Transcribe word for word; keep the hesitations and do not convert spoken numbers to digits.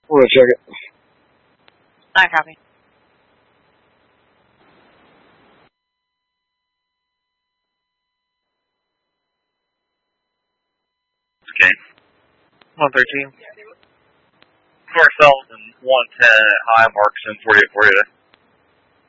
I'm gonna check it. I copy. Okay. one thirteen. four thousand one ten at high, Markson forty-eight forty.